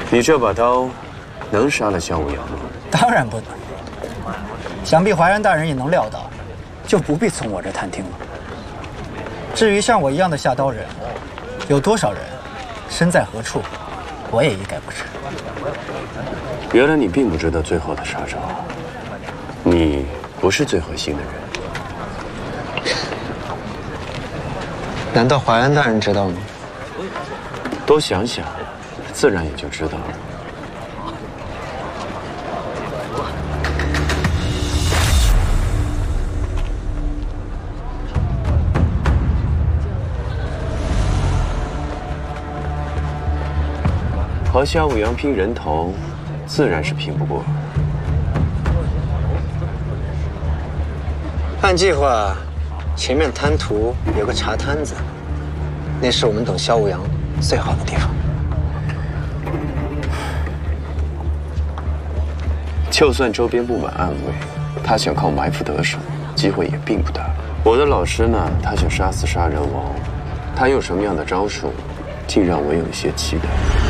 你这把刀能杀了萧武阳吗？ 当然不能。想必淮安大人也能料到，就不必从我这探听了。至于像我一样的下刀人，有多少人，身在何处，我也一概不知。 原来你并不知道最后的杀招，你不是最核心的人。 难道淮安大人知道吗？ 多想想，自然也就知道了。和萧武阳拼人头，自然是拼不过。 按计划，前面滩涂有个茶摊子，那是我们等萧武阳最好的地方。 就算周边布满暗卫，他想靠埋伏得手，机会也并不大。我的老师呢，他想杀死杀人王，他用什么样的招数，竟让我有些期待。